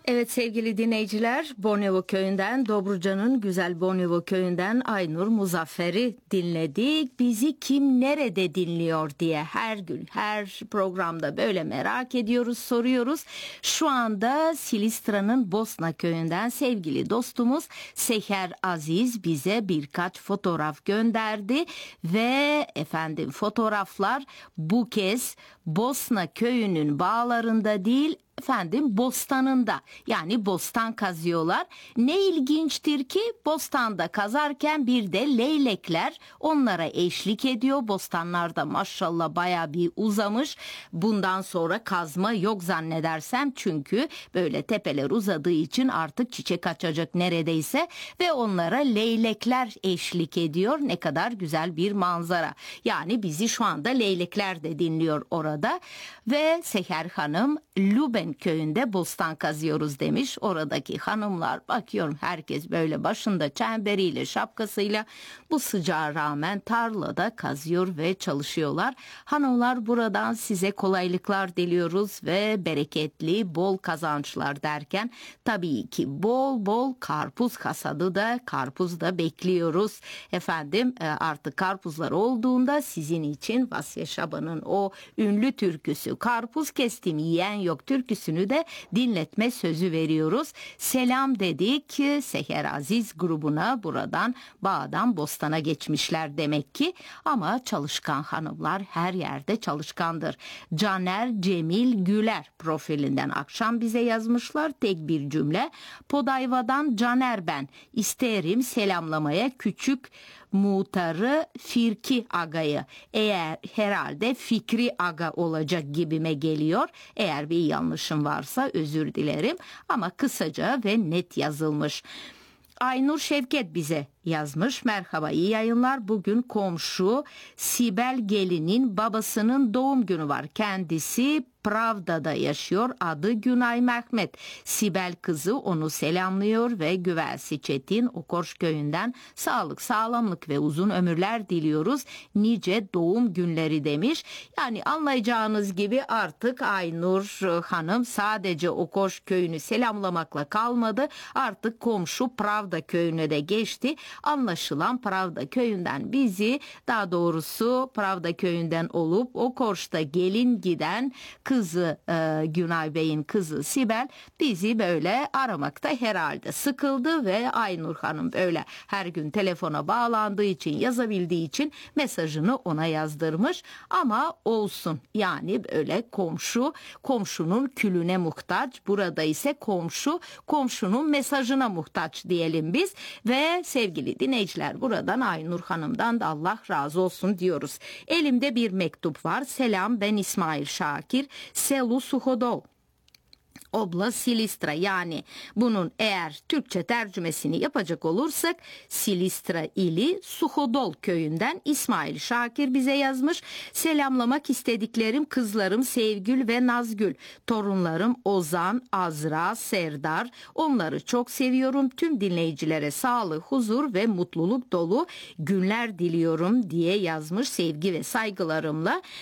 Evet sevgili dinleyiciler, Bornova köyünden, Dobruca'nın güzel Bornova köyünden Aynur Muzaffer'i dinledik. Bizi kim nerede dinliyor diye her gün her programda böyle merak ediyoruz, soruyoruz. Şu anda Silistra'nın Bosna köyünden sevgili dostumuz Seher Aziz bize birkaç fotoğraf gönderdi ve efendim fotoğraflar bu kez Bosna köyünün bağlarında değil, bostanında, yani bostan kazıyorlar. Ne ilginçtir ki bostanda kazarken bir de leylekler onlara eşlik ediyor. Bostanlarda maşallah baya bir uzamış. Bundan sonra kazma yok zannedersem, çünkü böyle tepeler uzadığı için artık çiçek açacak neredeyse ve onlara leylekler eşlik ediyor. Ne kadar güzel bir manzara. Yani bizi şu anda leylekler de dinliyor orada ve Seher Hanım Luben köyünde bostan kazıyoruz demiş. Oradaki hanımlar, bakıyorum herkes böyle başında çemberiyle, şapkasıyla bu sıcağa rağmen tarlada kazıyor ve çalışıyorlar. Hanımlar, buradan size kolaylıklar diliyoruz ve bereketli bol kazançlar derken tabii ki bol bol karpuz hasadı da, karpuz da bekliyoruz. Artık karpuzlar olduğunda sizin için Vasya Şaban'ın o ünlü türküsü "Karpuz kestim yiyen yok" türküsünü de dinletme sözü veriyoruz. Selam dedik Seher Aziz grubuna, buradan bağdan bostana geçmişler demek ki, ama çalışkan hanımlar her yerde çalışkandır. Caner Cemil Güler profilinden akşam bize yazmışlar tek bir cümle. Podayva'dan Caner ben, isterim selamlamaya küçük muhtarı Firki Aga'yı. Eğer herhalde Fikri Aga olacak gibime geliyor. Eğer bir yanlışım varsa özür dilerim, ama kısaca ve net yazılmış. Aynur Şevket bize yazmış. Merhaba, iyi yayınlar. Bugün komşu Sibel gelinin babasının doğum günü var. Kendisi Pravda'da yaşıyor. Adı Günay Mehmet. Sibel kızı onu selamlıyor ve Güvelsi Çetin Okorş köyünden sağlık, sağlamlık ve uzun ömürler diliyoruz. Nice doğum günleri demiş. Yani anlayacağınız gibi artık Aynur Hanım sadece Okorş köyünü selamlamakla kalmadı. Artık komşu Pravda köyüne de geçti. Anlaşılan Pravda köyünden bizi, daha doğrusu Pravda köyünden olup Okorş'ta gelin giden kızı Günay Bey'in kızı Sibel bizi böyle aramakta herhalde sıkıldı ve Aynur Hanım böyle her gün telefona bağlandığı için, yazabildiği için mesajını ona yazdırmış. Ama olsun, yani böyle komşu komşunun külüne muhtaç, burada ise komşu komşunun mesajına muhtaç diyelim biz. Ve sevgili dinleyiciler, buradan Aynur Hanım'dan da Allah razı olsun diyoruz. Elimde bir mektup var. Selam, ben İsmail Şakir, Selu Suhodol, Oblast Silistra, yani bunun eğer Türkçe tercümesini yapacak olursak Silistra ili Suhodol köyünden İsmail Şakir bize yazmış. Selamlamak istediklerim kızlarım Sevgül ve Nazgül, torunlarım Ozan, Azra, Serdar, onları çok seviyorum. Tüm dinleyicilere sağlık, huzur ve mutluluk dolu günler diliyorum diye yazmış sevgi ve saygılarımla.